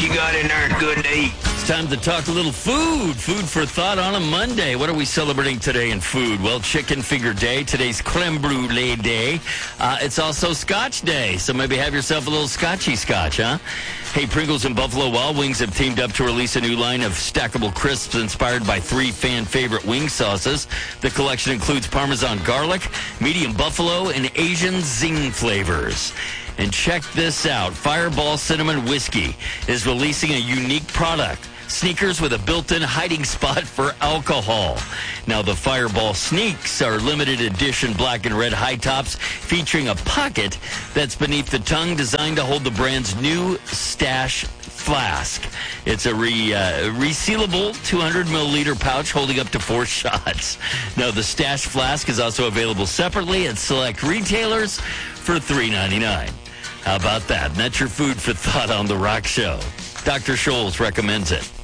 you got in there good to eat? It's time to talk a little food. Food for thought on a Monday. What are we celebrating today in food? Well, Chicken Finger Day. Today's Creme Brulee Day. It's also Scotch Day, so maybe have yourself a little scotchy scotch, huh? Hey, Pringles and Buffalo Wild Wings have teamed up to release a new line of stackable crisps inspired by 3 fan-favorite wing sauces. The collection includes Parmesan garlic, medium buffalo, and Asian zing flavors. And check this out. Fireball Cinnamon Whiskey is releasing a unique product. Sneakers with a built-in hiding spot for alcohol. Now, the Fireball Sneaks are limited edition black and red high tops featuring a pocket that's beneath the tongue designed to hold the brand's new Stash Flask. It's a resealable 200-milliliter pouch holding up to 4 shots. Now, the Stash Flask is also available separately at select retailers for $3.99. How about that? And that's your food for thought on The Rock Show. Dr. Scholes recommends it.